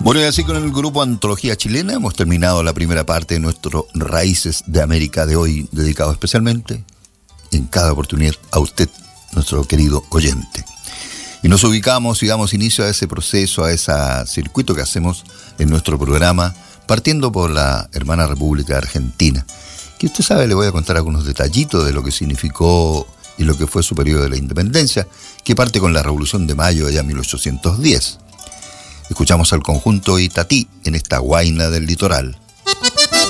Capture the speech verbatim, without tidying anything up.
Bueno, y así con el grupo Antología Chilena hemos terminado la primera parte de nuestro Raíces de América de hoy, dedicado especialmente, en cada oportunidad, a usted, nuestro querido oyente. Y nos ubicamos y damos inicio a ese proceso, a ese circuito que hacemos en nuestro programa, partiendo por la hermana República Argentina, que usted sabe, le voy a contar algunos detallitos de lo que significó y lo que fue su periodo de la independencia, que parte con la Revolución de Mayo allá en mil ochocientos diez. Escuchamos al conjunto Itatí en esta Guaina del Litoral,